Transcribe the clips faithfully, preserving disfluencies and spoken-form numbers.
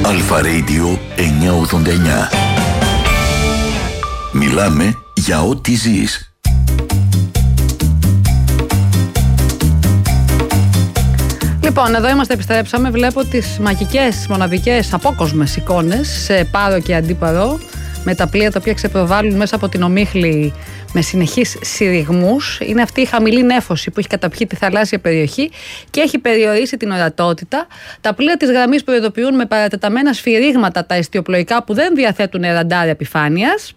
Αλφα Radio εννιακόσια ογδόντα εννιά. Μιλάμε για ό,τι ζεις. Λοιπόν, εδώ είμαστε, επιστρέψαμε. Βλέπω τις μαγικές, μοναδικές, απόκοσμες εικόνες σε πάρο και αντίπαρο, με τα πλοία τα οποία ξεπροβάλλουν μέσα από την ομίχλη με συνεχείς συρριγμούς. Είναι αυτή η χαμηλή νέφωση που έχει καταπιεί τη θαλάσσια περιοχή και έχει περιορίσει την ορατότητα. Τα πλοία της γραμμής προειδοποιούν με παρατεταμένα σφυρίγματα τα ιστιοπλοϊκά που δεν διαθέτουν ραντάρ επιφάνειας.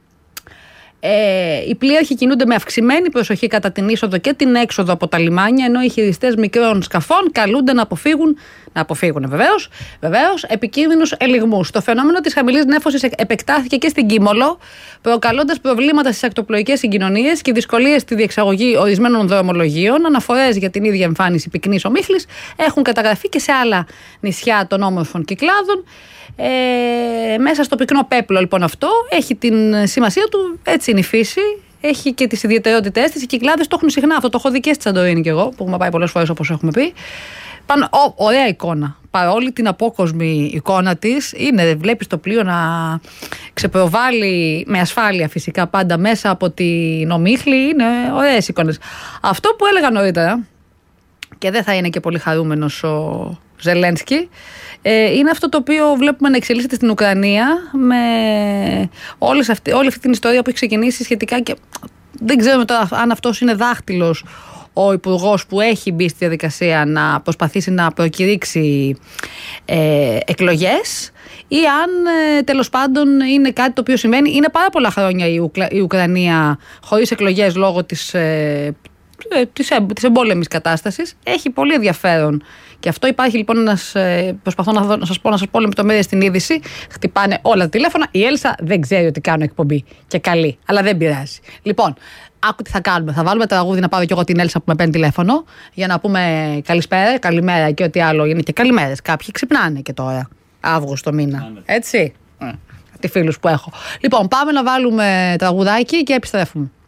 Ε, οι πλοίαρχοι κινούνται με αυξημένη προσοχή κατά την είσοδο και την έξοδο από τα λιμάνια, ενώ οι χειριστές μικρών σκαφών καλούνται να αποφύγουν, να αποφύγουν βεβαίως, βεβαίως επικίνδυνους ελιγμούς. Το φαινόμενο της χαμηλής νέφωσης επεκτάθηκε και στην Κίμολο, προκαλώντας προβλήματα στις ακτοπλοϊκές συγκοινωνίες και δυσκολίες στη διεξαγωγή ορισμένων δρομολογίων. Αναφορές για την ίδια εμφάνιση πυκνής ομίχλης έχουν καταγραφεί και σε άλλα νησιά των όμορφων Κυκλάδων. Ε, μέσα στο πυκνό πέπλο λοιπόν αυτό έχει την σημασία του, έτσι είναι η φύση, έχει και τις ιδιαιτερότητές της. Οι Κυκλάδες το έχουν συχνά αυτό, το έχω δει και στη Σαντορίνη κι εγώ, που έχουμε πάει πολλές φορές όπως έχουμε πει. Πάνω, ο, ωραία εικόνα, παρόλη την απόκοσμη εικόνα της, είναι, βλέπεις το πλοίο να ξεπροβάλλει με ασφάλεια φυσικά πάντα μέσα από την ομίχλη, είναι ωραίες εικόνες. Αυτό που έλεγα νωρίτερα, και δεν θα είναι και πολύ χαρούμενος ο Ζελένσκι, είναι αυτό το οποίο βλέπουμε να εξελίσσεται στην Ουκρανία με όλες αυτή, όλη αυτή την ιστορία που έχει ξεκινήσει σχετικά, και δεν ξέρουμε τώρα αν αυτός είναι δάχτυλος ο υπουργός που έχει μπει στη διαδικασία να προσπαθήσει να προκηρύξει ε, εκλογές, ή αν ε, τέλος πάντων είναι κάτι το οποίο συμβαίνει. Είναι πάρα πολλά χρόνια η, Ουκλα, η Ουκρανία χωρίς εκλογές λόγω της, ε, της, ε, της εμπόλεμης κατάστασης. Έχει πολύ ενδιαφέρον και αυτό. Υπάρχει λοιπόν ένας, ε, προσπαθώ να, δω, να σας πω, να σας πω λεπτομέρειες στην είδηση. Χτυπάνε όλα τα τηλέφωνα. Η Έλσα δεν ξέρει ότι κάνω εκπομπή και καλή, αλλά δεν πειράζει. Λοιπόν, άκου τι θα κάνουμε. Θα βάλουμε τραγούδι να πάρω κι εγώ την Έλσα που με παίρνει τηλέφωνο, για να πούμε καλησπέρα, καλημέρα και ό,τι άλλο. Είναι και καλημέρες. Κάποιοι ξυπνάνε και τώρα, Αύγουστο μήνα. Έτσι. Mm. Τι φίλους που έχω. Λοιπόν, πάμε να βάλουμε τραγουδάκι και επιστρέφουμε.